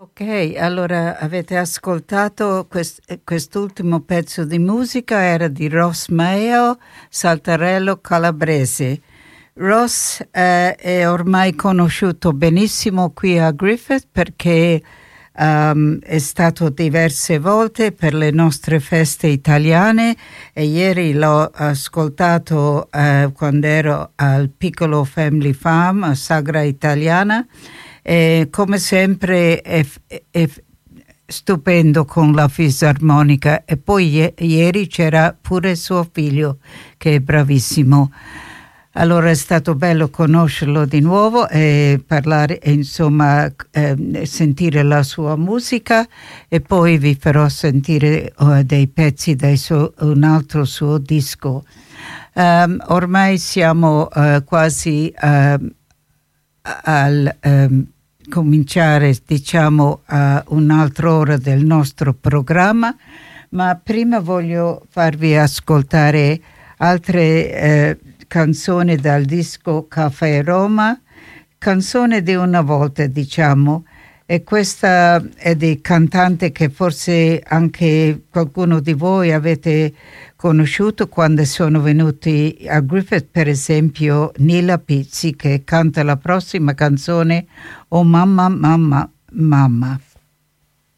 Ok, allora avete ascoltato quest'ultimo pezzo di musica, era di Ross Mayo, Saltarello Calabrese. Ross è ormai conosciuto benissimo qui a Griffith perché è stato diverse volte per le nostre feste italiane e ieri l'ho ascoltato quando ero al Piccolo Family Farm a Sagra Italiana. Come sempre è stupendo con la fisarmonica e poi ieri c'era pure suo figlio che è bravissimo. Allora è stato bello conoscerlo di nuovo e parlare, insomma, sentire la sua musica e poi vi farò sentire dei pezzi da un altro suo disco. Ormai siamo quasi al cominciare, diciamo, a un'altra ora del nostro programma, ma prima voglio farvi ascoltare altre canzoni dal disco Caffè Roma, canzone di una volta, diciamo, e questa è di cantante che forse anche qualcuno di voi avete conosciuto quando sono venuti a Griffith, per esempio Nila Pizzi, che canta la prossima canzone, Oh Mamma, Mamma, Mamma.